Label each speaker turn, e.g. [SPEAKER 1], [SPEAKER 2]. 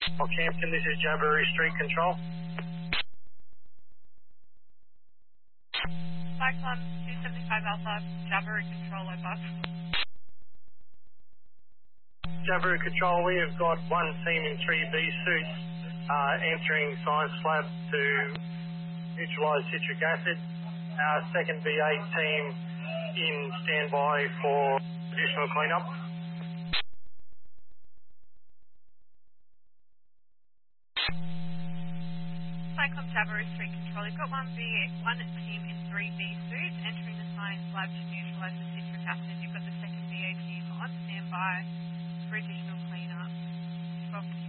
[SPEAKER 1] Campton, this is Jabiru Street Control.
[SPEAKER 2] Cyclone 275 Alpha, Jabiru Control, over.
[SPEAKER 1] Jabiru Control, we have got one team in 3B suits entering science lab to neutralise citric acid. Our second B8 team in standby for additional cleanup.
[SPEAKER 2] Cyclone Jabiru Street Control, you've got one team in 3B suit entering the science lab to neutralise the citric acid. You've got the second BA team on standby for additional cleanup. 12